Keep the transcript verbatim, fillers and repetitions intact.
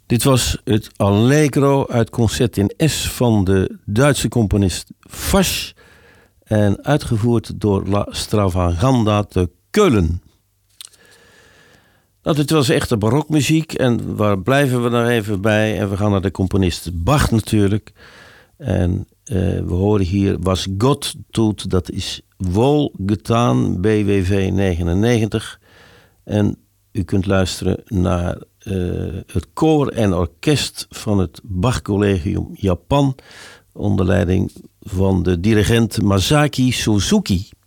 Dit was het Allegro uit concert in S van de Duitse componist Fasch en uitgevoerd door La Stravaganda te Keulen. Nou, dit was echte barokmuziek en waar blijven we daar even bij? En we gaan naar de componist Bach natuurlijk. En uh, we horen hier Was God tut, dat is Wohl getaan, B W V negenennegentig. En u kunt luisteren naar uh, het koor en orkest van het Bach Collegium Japan onder leiding van de dirigent Masaki Suzuki.